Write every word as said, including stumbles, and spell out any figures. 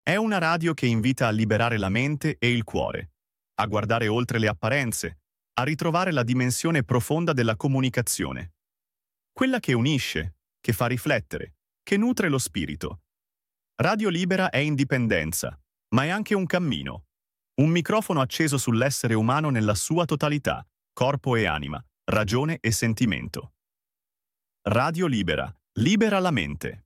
È una radio che invita a liberare la mente e il cuore, a guardare oltre le apparenze, a ritrovare la dimensione profonda della comunicazione. Quella che unisce, che fa riflettere, che nutre lo spirito. Radio Libera è indipendenza, ma è anche un cammino. Un microfono acceso sull'essere umano nella sua totalità, corpo e anima, ragione e sentimento. Radio Libera, libera la mente.